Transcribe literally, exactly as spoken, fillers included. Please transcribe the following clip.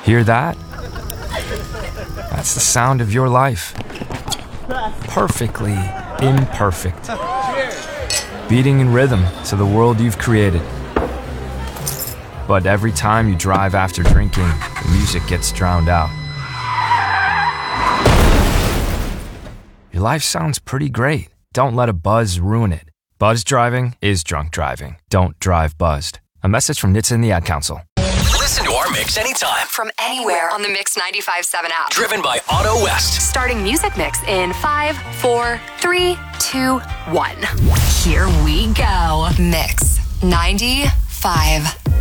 Hear that? That's the sound of your life. Perfectly imperfect. Beating in rhythm to the world you've created. But every time you drive after drinking, the music gets drowned out. Your life sounds pretty great. Don't let a buzz ruin it. Buzz driving is drunk driving. Don't drive buzzed. A message from N H T S A and the Ad Council. Listen to our mix anytime. From anywhere on the Mix ninety-five point seven app. Driven by Auto West. Starting Music Mix in five, four, three, two, one. Here we go. Mix ninety-five.